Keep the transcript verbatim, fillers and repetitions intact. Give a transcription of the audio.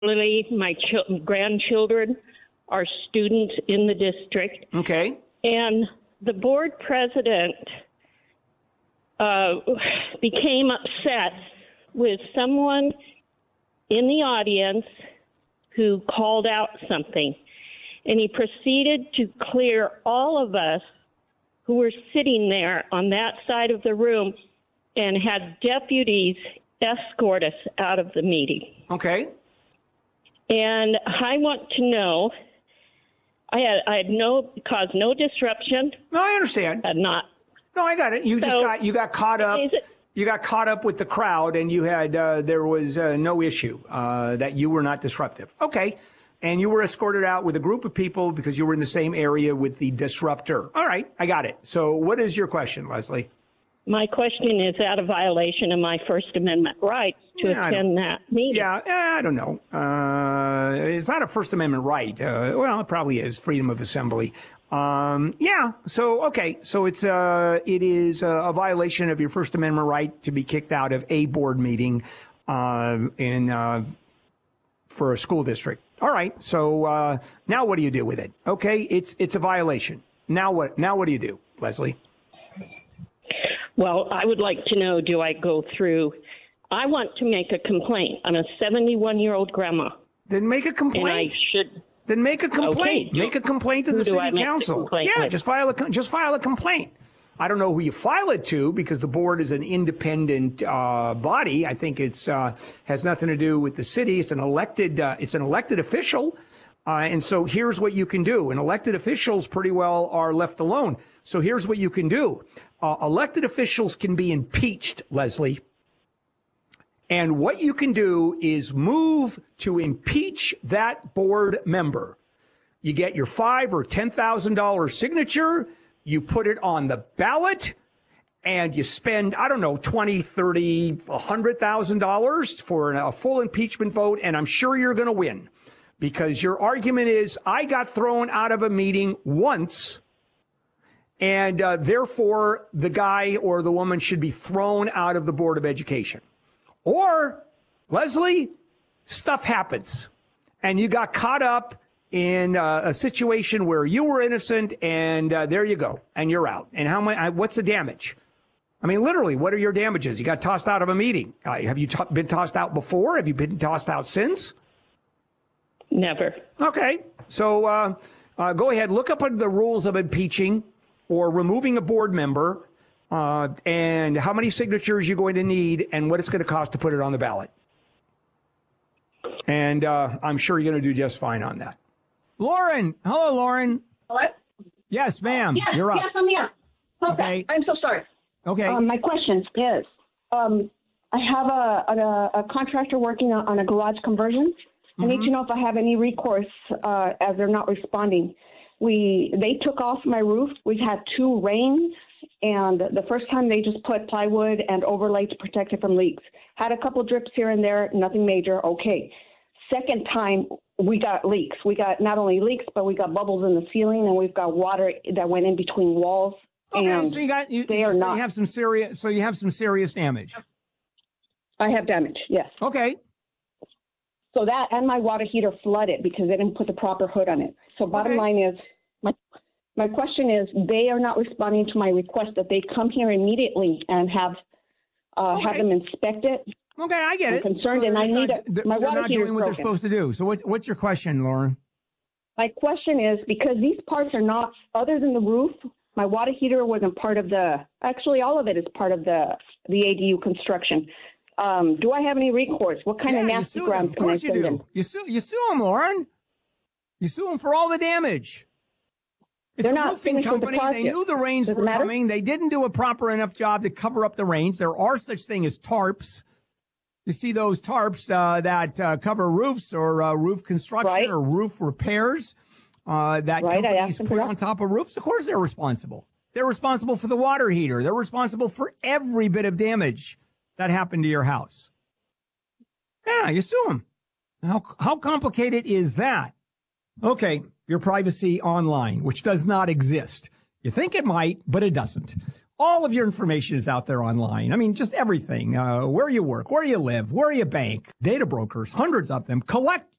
my ch- grandchildren are students in the district. Okay. And the board president uh, became upset with someone in the audience who called out something. And he proceeded to clear all of us who were sitting there on that side of the room and had deputies escort us out of the meeting. Okay. And I want to know, I had, I had no, caused no disruption. No, I understand. Had not. No, I got it. You So, just got, you got caught up. is it- You got caught up with the crowd and you had, uh, there was uh, no issue uh, that you were not disruptive. Okay. And you were escorted out with a group of people because you were in the same area with the disruptor. All right. I got it. So what is your question, Leslie? My question is that a violation of my First Amendment rights to Yeah, I attend that meeting? Yeah, eh, I don't know. Uh, it's not a First Amendment right. Uh, well, it probably is freedom of assembly. Um, yeah. So, okay. So it's, uh, it is a violation of your First Amendment right to be kicked out of a board meeting, uh, in, uh, for a school district. All right. So, uh, now what do you do with it? Okay. It's, it's a violation. Now what, now what do you do, Leslie? Well, I would like to know, do I go through, I want to make a complaint. I'm a seventy-one-year-old grandma. Then make a And I complaint. should, Then make a complaint. Okay. Make a complaint to Who the do I city make the council. complaint Yeah, with? just file a just file a complaint. I don't know who you file it to because the board is an independent uh, body. I think it's uh, has nothing to do with the city. It's an elected uh, it's an elected official. Uh, and so here's what you can do. And elected officials pretty well are left alone. So here's what you can do. Uh, elected officials can be impeached, Leslie. And what you can do is move to impeach that board member. You get your five or ten thousand dollar signature. You put it on the ballot, and you spend I don't know twenty, thirty, a hundred thousand dollars for a full impeachment vote. And I'm sure you're going to win because your argument is I got thrown out of a meeting once. And uh, therefore, the guy or the woman should be thrown out of the Board of Education. Or, Leslie, stuff happens. And you got caught up in uh, a situation where you were innocent, and uh, there you go. And you're out. And how much? What's the damage? I mean, literally, what are your damages? You got tossed out of a meeting. Uh, have you t- been tossed out before? Have you been tossed out since? never. Okay. So uh, uh, go ahead. Look up the rules of impeaching or removing a board member, uh, and how many signatures you're going to need and what it's going to cost to put it on the ballot. And uh, I'm sure you're going to do just fine on that. Lauren. Hello, Lauren. What? Yes, ma'am. Yes, You're up. yes, I'm here. Okay. Okay. I'm so sorry. Okay. Um, my question is, um, I have a, a, a contractor working on, on a garage conversion. I need to know if I have any recourse uh, as they're not responding. We they took off my roof. We've had two rains, and the first time they just put plywood and overlay to protect it from leaks. Had a couple drips here and there, nothing major. Okay. Second time we got leaks. We got not only leaks, but we got bubbles in the ceiling, and we've got water that went in between walls. Okay, and so you got you, they are so not. you have some serious so you have some serious damage. I have damage. Yes. Okay. So that and my water heater flooded because they didn't put the proper hood on it. So bottom Okay. line is, my my question is, they are not responding to my request that they come here immediately and have uh, have Okay. them inspect it. Okay, I get I'm it. concerned So and I they're need not- a- they're, my they're water not heater's doing what they're broken. supposed to do. So what, what's your question, Lauren? My question is, because these parts are not, other than the roof, my water heater wasn't part of the, actually all of it is part of the, the A D U construction. Um, do I have any recourse? What kind yeah, of you nasty sue them. ground Of can I course you send do. them? You sue you sue them, Lauren. You sue them for all the damage. It's They're a not roofing finished with the company. They project. knew the rains Does it were matter? coming. They didn't do a proper enough job to cover up the rains. There are such thing as tarps. You see those tarps uh, that uh, cover roofs or uh, roof construction Right. or roof repairs uh, that Right, I companies asked them for put that. on top of roofs. Of course, they're responsible. They're responsible for the water heater. They're responsible for every bit of damage that happened to your house. Yeah, you sue them. How how complicated is that? Okay, your privacy online, which does not exist. You think it might, but it doesn't. All of your information is out there online. I mean, just everything. Uh, where you work, where you live, where you bank. Data brokers, hundreds of them, collect